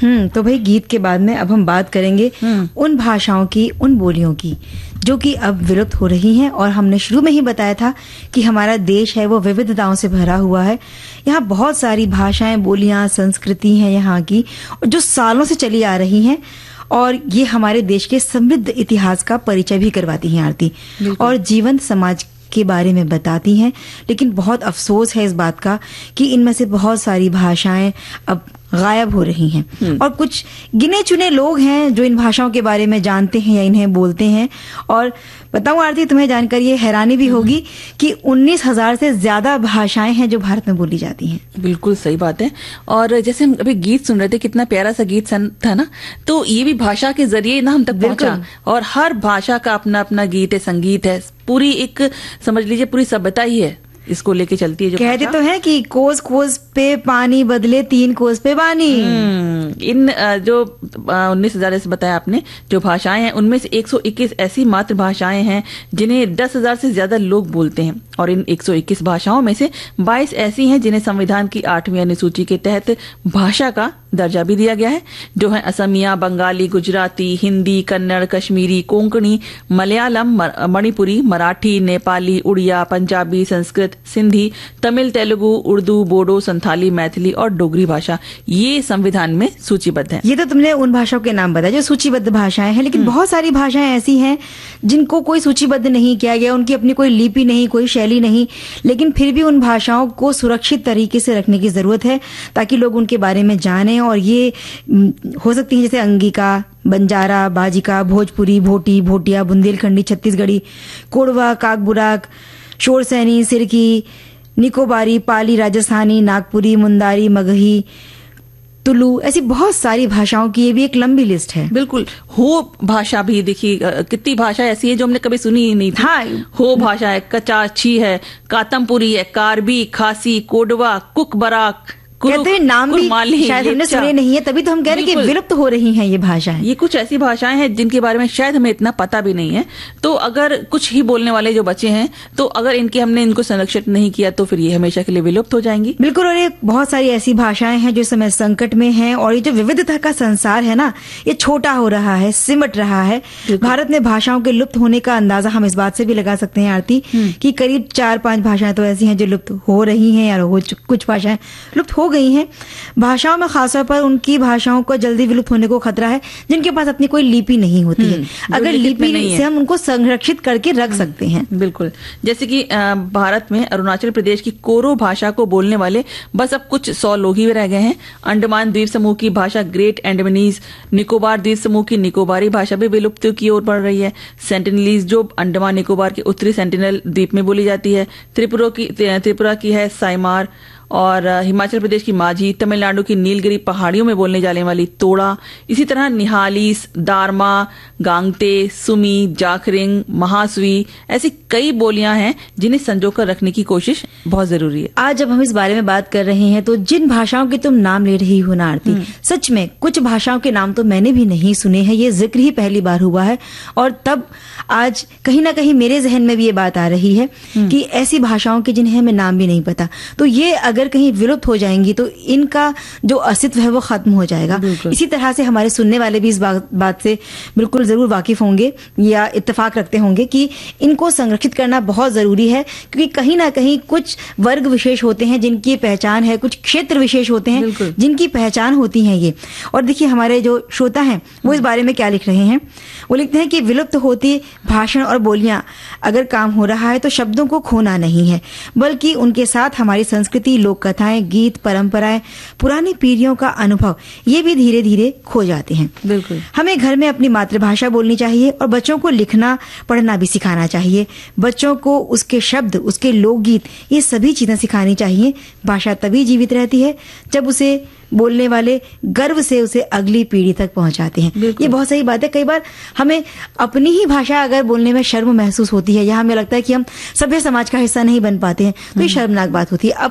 तो भाई गीत के बाद में अब हम बात करेंगे उन भाषाओं की, उन बोलियों की जो कि अब विलुप्त हो रही हैं। और हमने शुरू में ही बताया था कि हमारा देश है वो विविधताओं से भरा हुआ है। यहाँ बहुत सारी भाषाएं, बोलियां, संस्कृति हैं यहाँ की, जो सालों से चली आ रही हैं और ये हमारे देश के समृद्ध इतिहास का परिचय भी करवाती हैं आरती, और जीवंत समाज के बारे में बताती हैं। लेकिन बहुत अफसोस है इस बात का कि इनमें से बहुत सारी भाषाएं अब गायब हो रही हैं और कुछ गिने चुने लोग हैं जो इन भाषाओं के बारे में जानते हैं या इन्हें बोलते हैं। और बताऊं आरती, तुम्हें जानकर ये हैरानी भी होगी कि 19,000 से ज्यादा भाषाएं हैं जो भारत में बोली जाती हैं। बिल्कुल सही बात है। और जैसे हम अभी गीत सुन रहे थे, कितना प्यारा सा गीत था ना, तो ये भी भाषा के जरिए ना हम तक पहुंचा। और हर भाषा का अपना अपना गीत है, संगीत है, पूरी एक समझ लीजिए पूरी सभ्यता ही है, इसको लेके चलती है। जो कहते तो हैं कि कोस कोस पे पानी बदले 3 कोस पे पानी। इन जो 19,000 से बताया आपने जो भाषाएं हैं, उनमें से 121 ऐसी मातृभाषाएं हैं जिन्हें 10,000 से ज्यादा लोग बोलते हैं। और इन 121 भाषाओं में से 22 ऐसी हैं जिन्हें संविधान की 8वीं अनुसूची के तहत भाषा का दर्जा भी दिया गया है, जो है असमिया, बंगाली, गुजराती, हिंदी, कन्नड़, कश्मीरी, कोंकणी, मलयालम, मणिपुरी, मराठी, नेपाली, उड़िया, पंजाबी, संस्कृत, सिंधी, तमिल, तेलुगु, उर्दू, बोडो, संथाली, मैथिली और डोगरी भाषा ये संविधान में सूचीबद्ध है। ये तो तुमने उन भाषाओं के नाम बताए जो सूचीबद्ध भाषाएं हैं, लेकिन बहुत सारी भाषाएं ऐसी हैं जिनको कोई सूचीबद्ध नहीं किया गया, उनकी अपनी कोई लिपि नहीं, कोई शैली नहीं, लेकिन फिर भी उन भाषाओं को सुरक्षित तरीके से रखने की जरूरत है ताकि लोग उनके बारे में जानें। और ये हो सकती है जैसे अंगिका, बंजारा, बाजिका, भोजपुरी, भोटी, भोटिया, बुंदेलखंडी, छत्तीसगढ़ी, कोड़वा, काकबुराक, शोरसैनी, सिरकी, निकोबारी, पाली, राजस्थानी, नागपुरी, मुंदारी, मगही, तुलु, ऐसी बहुत सारी भाषाओं की ये भी एक लंबी लिस्ट है। बिल्कुल। हो भाषा भी देखिए, कितनी भाषा ऐसी है जो हमने कभी सुनी ही नहीं थी। हाँ, हो भाषा है, कचाछी है, कातमपुरी है, कार्बी, खासी, कोडवा, कुकबराक, कहते हैं नाम भी शायद हमने सुने नहीं है, तभी तो हम कह रहे हैं कि विलुप्त हो रही हैं ये भाषाएं। ये कुछ ऐसी भाषाएं हैं जिनके बारे में शायद हमें इतना पता भी नहीं है। तो अगर कुछ ही बोलने वाले जो बच्चे हैं, तो अगर हमने इनको संरक्षित नहीं किया तो फिर ये हमेशा के लिए विलुप्त हो जाएंगी। बिल्कुल। और ये बहुत सारी ऐसी भाषाएं हैं जो समय संकट में हैं, और ये जो विविधता का संसार है ना, ये छोटा हो रहा है, सिमट रहा है। भारत में भाषाओं के लुप्त होने का अंदाजा हम इस बात से भी लगा सकते हैं आरती कि करीब 4-5 भाषाएं तो ऐसी हैं जो लुप्त हो रही हैं, या कुछ भाषाएं लुप्त हो गई हैं। भाषाओं में खासतौर पर उनकी भाषाओं को जल्दी विलुप्त होने को खतरा है जिनके पास अपनी कोई लिपि नहीं होती है। अगर लिपि से हम उनको संरक्षित करके रख सकते हैं। बिल्कुल। जैसे कि भारत में अरुणाचल प्रदेश की कोरो भाषा को बोलने वाले बस अब कुछ 100 लोग ही रह गए हैं। अंडमान द्वीप समूह की भाषा ग्रेट अंडमानीज, निकोबार द्वीप समूह की निकोबारी भाषा भी विलुप्त की ओर बढ़ रही है। सेंटिनलीज जो अंडमान निकोबार के उत्तरी सेंटिनल द्वीप में बोली जाती है। त्रिपुरा की है साइमार, और हिमाचल प्रदेश की माझी, तमिलनाडु की नीलगिरी पहाड़ियों में बोलने जाने वाली तोड़ा, इसी तरह निहालीस, दारमा, गांगते, सुमी, जाखरिंग, महासवी, ऐसी कई बोलियां हैं जिन्हें संजोकर रखने की कोशिश बहुत जरूरी है। आज जब हम इस बारे में बात कर रहे हैं तो जिन भाषाओं के तुम नाम ले रही हो ना आरती, सच में कुछ भाषाओं के नाम तो मैंने भी नहीं सुने हैं, ये जिक्र ही पहली बार हुआ है। और तब आज कहीं ना कहीं मेरे जहन में भी ये बात आ रही है कि ऐसी भाषाओं के जिन्हें हमें नाम भी नहीं पता, तो ये अगर कहीं विलुप्त हो जाएंगी तो इनका जो अस्तित्व है वो खत्म हो जाएगा। इसी तरह से हमारे सुनने वाले भी इस बात से बिल्कुल जरूर वाकिफ होंगे या इत्तेफाक रखते होंगे कि इनको संरक्षित करना बहुत जरूरी है, क्योंकि कहीं ना कहीं कुछ वर्ग विशेष होते हैं जिनकी पहचान है, कुछ क्षेत्र विशेष होते हैं जिनकी पहचान होती है ये। और देखिए हमारे जो श्रोता हैं वो इस बारे में क्या लिख रहे हैं। वो लिखते हैं कि विलुप्त होती भाषण और बोलियां अगर काम हो रहा है तो शब्दों को खोना नहीं है, बल्कि उनके साथ हमारी संस्कृति, लोक कथाएं, गीत, परंपराएं, पुरानी पीढ़ियों का अनुभव ये भी धीरे धीरे खो जाते हैं। बिल्कुल। हमें घर में अपनी मातृभाषा बोलनी चाहिए और बच्चों को लिखना पढ़ना भी सिखाना चाहिए। बच्चों को उसके शब्द, उसके लोकगीत, ये सभी चीजें सिखानी चाहिए। भाषा तभी जीवित रहती है जब उसे बोलने वाले गर्व से उसे अगली पीढ़ी तक पहुंचाते हैं। ये बहुत सही बात है। कई बार हमें अपनी ही भाषा अगर बोलने में शर्म महसूस होती है या हमें लगता है कि हम सभ्य समाज का हिस्सा नहीं बन पाते हैं, तो ये शर्मनाक बात होती है। अपनी भाषा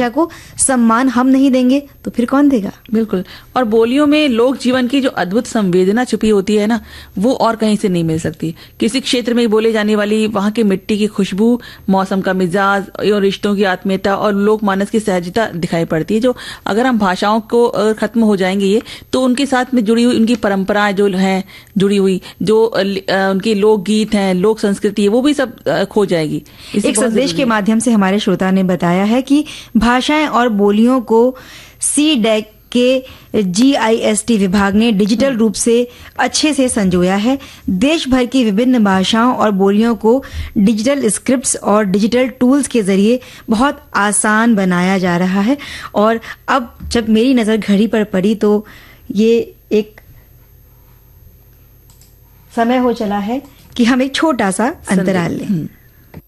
भाषा को सम्मान हम नहीं देंगे तो फिर कौन देगा? बिल्कुल। और बोलियों में लोक जीवन की जो अद्भुत संवेदना छुपी होती है ना, वो और कहीं से नहीं मिल सकती। किसी क्षेत्र में बोले जाने वाली वहां की मिट्टी की खुशबू, मौसम का मिजाज और रिश्तों की आत्मीयता और लोकमानस की सहजता दिखाई पड़ती है। जो अगर हम भाषाओं को खत्म हो जाएंगे ये, तो उनके साथ में जुड़ी हुई उनकी परंपराएं जो हैं जुड़ी हुई, जो उनके लोकगीत हैं, लोक संस्कृति है, वो भी सब खो जाएगी। एक संदेश के माध्यम से हमारे श्रोता ने बताया है कि भाषाएं और बोलियों को CDAC के GIST विभाग ने डिजिटल रूप से अच्छे से संजोया है। देश भर की विभिन्न भाषाओं और बोलियों को डिजिटल स्क्रिप्ट्स और डिजिटल टूल्स के जरिए बहुत आसान बनाया जा रहा है। और अब जब मेरी नजर घड़ी पर पड़ी तो ये एक समय हो चला है कि हम एक छोटा सा अंतराल लें।